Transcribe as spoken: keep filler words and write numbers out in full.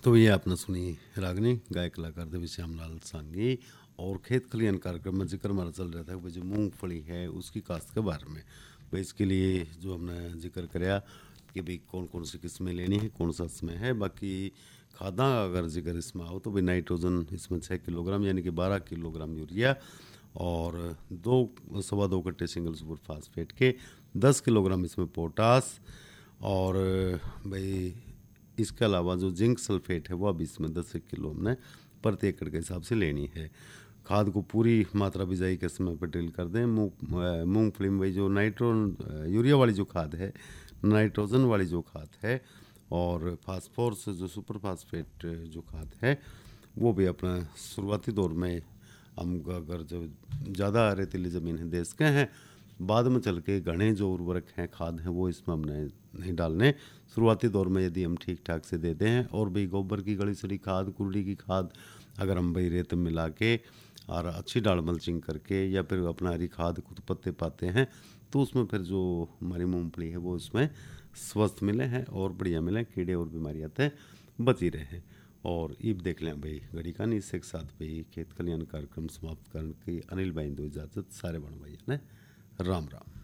तो ये आपने सुनी रागनी गायक कलाकार देवी श्यामलाल सांगी और खेत खलियान कार्यक्रम में जिक्र हमारा चल रहा था कि जो मूंगफली है उसकी काश्त के बारे में। भाई इसके लिए जो हमने जिक्र कराया कि भाई कौन कौन सी किस्में लेनी है, कौन सा इसमें है। बाकी खादा अगर जिक्र इसमें आओ तो भाई नाइट्रोजन इसमें छः किलोग्राम यानी कि बारह किलोग्राम यूरिया और दो सवा दो कट्टे सिंगल सुपर फास्फेट के दस किलोग्राम इसमें पोटास और भाई इसके अलावा जो जिंक सल्फेट है वो अब इसमें दस एक किलो हमने प्रति एकड़ के हिसाब से लेनी है। खाद को पूरी मात्रा बिजाई के समय पर ड्रिल कर दें। मूंग मूंगफली में जो नाइट्रो यूरिया वाली जो खाद है, नाइट्रोजन वाली जो खाद है और फास्फोरस जो सुपर फास्फेट जो खाद है वो भी अपना शुरुआती दौर में हम अगर जो ज़्यादा रेतीली ज़मीन है देश के हैं, बाद में चल के घने जो उर्वरक हैं खाद हैं वो इसमें हमने नहीं डालने। शुरुआती दौर में यदि हम ठीक ठाक से देते हैं और भाई गोबर की गली सड़ी खाद, कुरड़ी की खाद अगर हम भाई रेत में मिला के और अच्छी डाल मल्चिंग करके या फिर अपना हरी खाद खुद पत्ते पाते हैं तो उसमें फिर जो हमारी मूंगफली है वो उसमें स्वस्थ मिले हैं और बढ़िया मिले, कीड़े और बीमारियाँ थे बची रहे। और ईब देख लें भाई घड़ी का नहीं इससे एक साथ भाई खेत खलियान कार्यक्रम समाप्त करने की अनिल भाई दो इजाज़त। सारे बड़ भाई ने राम राम।